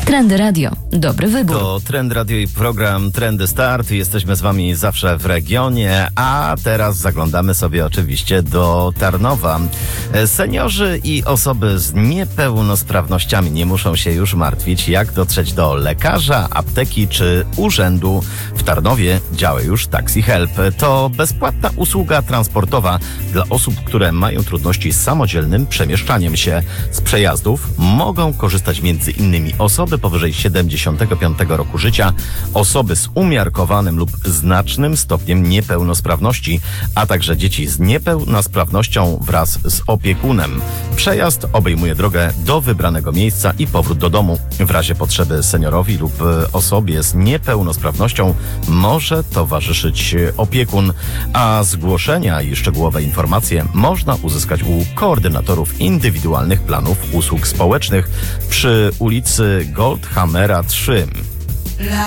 Trendy Radio. Dobry wybór. To Trend Radio i program Trendy Start. Jesteśmy z wami zawsze w regionie, a teraz zaglądamy sobie oczywiście do Tarnowa. Seniorzy i osoby z niepełnosprawnościami nie muszą się już martwić, jak dotrzeć do lekarza, apteki czy urzędu. W Tarnowie działa już Taxi Help. To bezpłatna usługa transportowa dla osób, które mają trudności z samodzielnym przemieszczaniem się. Z przejazdów mogą korzystać m.in. osoby powyżej 75 roku życia, osoby z umiarkowanym lub znacznym stopniem niepełnosprawności, a także dzieci z niepełnosprawnością wraz z opiekunem. Przejazd obejmuje drogę do wybranego miejsca i powrót do domu. W razie potrzeby seniorowi lub osobie z niepełnosprawnością może towarzyszyć opiekun, a zgłoszenia i szczegółowe informacje można uzyskać u koordynatorów indywidualnych planów usług społecznych przy ulicy Goldhammera 3.